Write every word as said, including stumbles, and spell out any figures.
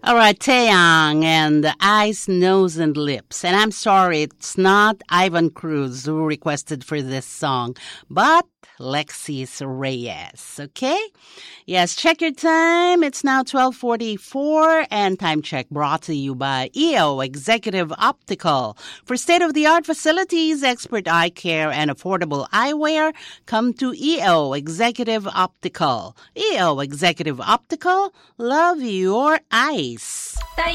All right, Taeyang and the Eyes, Nose, and Lips. And I'm sorry, it's not Ivan Cruz who requested for this song, but Lexis Reyes, okay? Yes, check your time. It's now twelve forty-four, and time check brought to you by E O Executive Optical. For state-of-the-art facilities, expert eye care, and affordable eyewear, come to E O Executive Optical. E O Executive Optical, love your eyes.